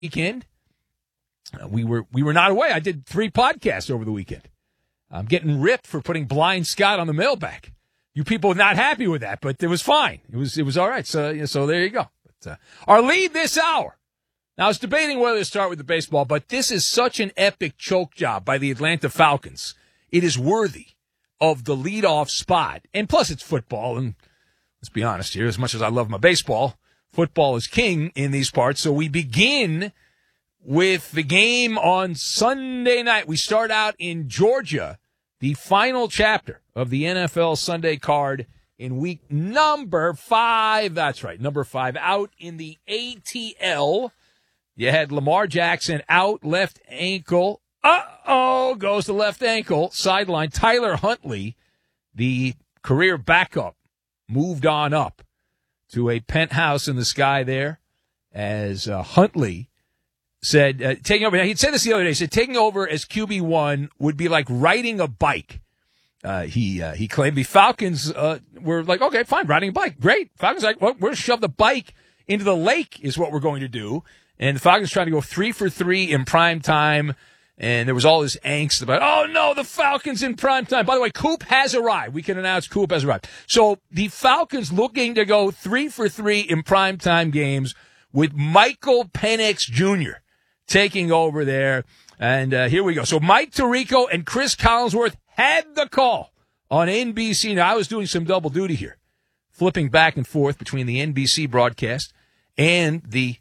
weekend. We were not away. I did 3 podcasts over the weekend. I'm getting ripped for putting Blind Scott on the mailbag. You people are not happy with that, but it was fine. It was all right. So there you go. But, our lead this hour. Now, I was debating whether to start with the baseball, but this is such an epic choke job by the Atlanta Falcons. It is worthy of the leadoff spot. And plus, it's football. And let's be honest here, as much as I love my baseball, football is king in these parts. So we begin with the game on Sunday night. We start out in Georgia, the final chapter of the NFL Sunday card in week number 5. That's right, number 5. Out in the ATL, you had Lamar Jackson out, left ankle. Goes the left ankle, sideline. Tyler Huntley, the career backup, moved on up to a penthouse in the sky there as Huntley said, taking over. He said this the other day. He said taking over as QB1 would be like riding a bike. He claimed the Falcons were like, okay, fine, riding a bike, great. Falcons like, well, we're going to shove the bike into the lake is what we're going to do. And the Falcons trying to go 3 for 3 in prime time. And there was all this angst about, oh no, the Falcons in prime time. By the way, Coop has arrived. We can announce Coop has arrived. So the Falcons looking to go 3 for 3 in prime time games with Michael Penix Jr. taking over there. And here we go. So Mike Tirico and Chris Collinsworth had the call on NBC. Now, I was doing some double duty here, flipping back and forth between the NBC broadcast and the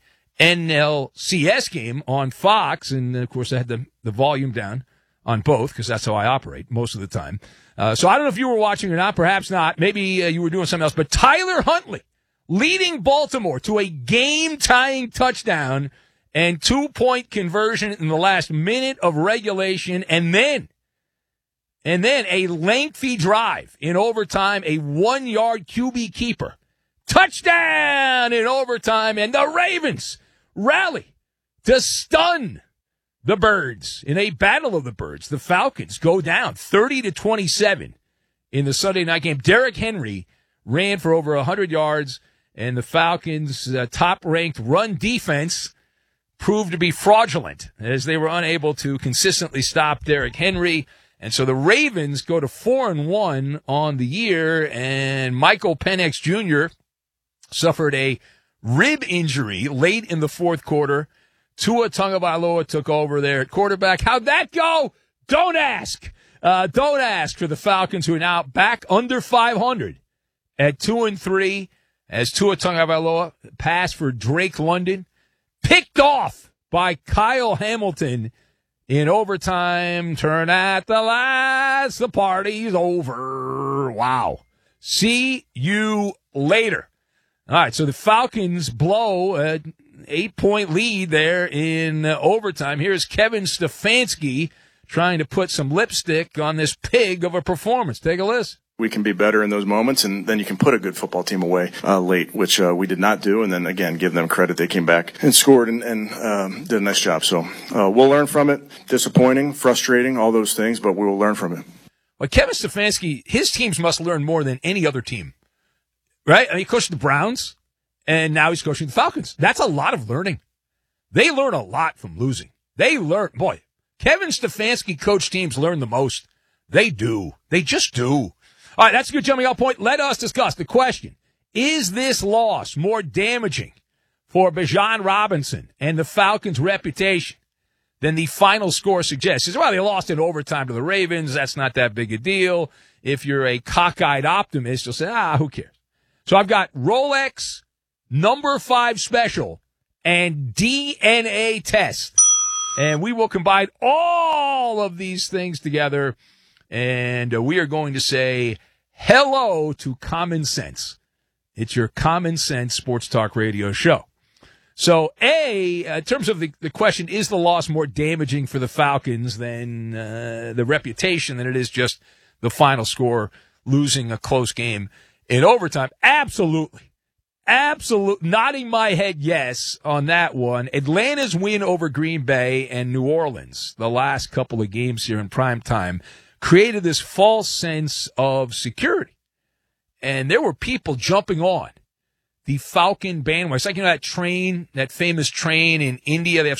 NLCS game on Fox. And, of course, I had the volume down on both because that's how I operate most of the time. So I don't know if you were watching or not. Perhaps not. Maybe you were doing something else. But Tyler Huntley leading Baltimore to a game-tying touchdown and 2-point conversion in the last minute of regulation, and then a lengthy drive in overtime, a 1-yard QB keeper. Touchdown in overtime, and the Ravens rally to stun the Birds in a battle of the Birds. The Falcons go down 30-27 in the Sunday night game. Derrick Henry ran for over 100 yards, and the Falcons' top-ranked run defense proved to be fraudulent as they were unable to consistently stop Derrick Henry. And so the Ravens go to 4-1 on the year, and Michael Penix Jr. suffered a rib injury late in the fourth quarter. Tua Tagovailoa took over there at quarterback. How'd that go? Don't ask. Don't ask for the Falcons, who are now back under 500 at 2-3 as Tua Tagovailoa passed for Drake London. Picked off by Kyle Hamilton in overtime. Turn at the lights. The party's over. Wow. See you later. All right, so the Falcons blow an 8-point lead there in overtime. Here's Kevin Stefanski trying to put some lipstick on this pig of a performance. Take a listen. We can be better in those moments, and then you can put a good football team away late, which we did not do. And then, again, give them credit. They came back and scored and did a nice job. So we'll learn from it. Disappointing, frustrating, all those things, but we will learn from it. Well, Kevin Stefanski, his teams must learn more than any other team, right? I mean, he coached the Browns, and now he's coaching the Falcons. That's a lot of learning. They learn a lot from losing. Boy, Kevin Stefanski coached teams learn the most. They do. They just do. All right, that's a good jumping off point. Let us discuss the question. Is this loss more damaging for Bijan Robinson and the Falcons' reputation than the final score suggests? Well, they lost in overtime to the Ravens. That's not that big a deal. If you're a cockeyed optimist, you'll say, who cares? So I've got Rolex, number 5 special, and DNA test. And we will combine all of these things together, and we are going to say hello to common sense. It's your common sense sports talk radio show. So, in terms of the question, is the loss more damaging for the Falcons than the reputation than it is just the final score, losing a close game in overtime? Absolutely. Nodding my head yes on that one. Atlanta's win over Green Bay and New Orleans, the last couple of games here in prime time, created this false sense of security. And there were people jumping on the Falcon bandwagon. It's like, that train, that famous train in India. They have